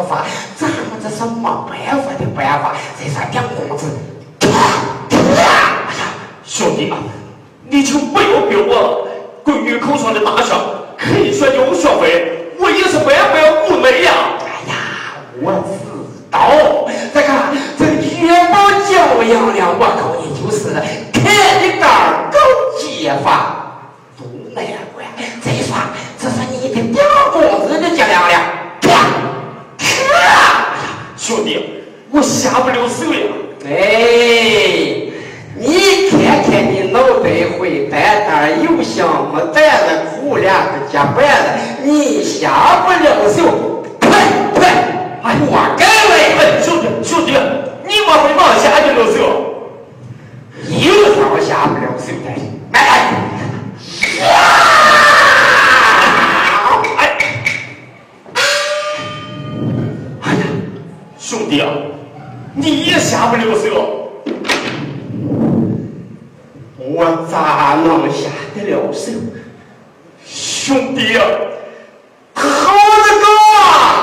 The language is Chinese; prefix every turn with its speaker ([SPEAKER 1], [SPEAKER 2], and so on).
[SPEAKER 1] 法，咱们这是没办法的办法。这啥两公子？
[SPEAKER 2] 哎呀，兄弟啊，你就不要逼我，闺女口上的大项可以算有学费，我也是万般无奈呀。
[SPEAKER 1] 哎呀，我知道，这个这月宝教养了，我告你就是开的杆搞结法，都难怪。再说，这是你的两公子的伎俩了。
[SPEAKER 2] 兄弟，我下不了手呀。
[SPEAKER 1] 哎，你看看你脑袋会蛋蛋有香没蛋的苦两个夹板的，你下不了手。快，哎，我该来。
[SPEAKER 2] 哎，兄弟，你们会往下就了手，
[SPEAKER 1] 有啥我下不了手的？来，
[SPEAKER 2] 哎呀，兄弟啊，你也下不了手。
[SPEAKER 1] 我咋能下得了手？
[SPEAKER 2] 兄弟啊！